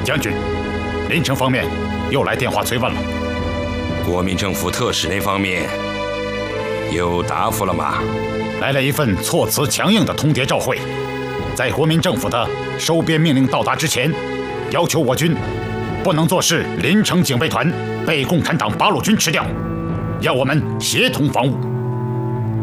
将军，临城方面又来电话催问了。 国民政府特使那方面有答复了吗？ 来了一份措辞强硬的通牒照会，在国民政府的收编命令到达之前，要求我军不能坐视临城警备团被共产党八路军吃掉，要我们协同防务。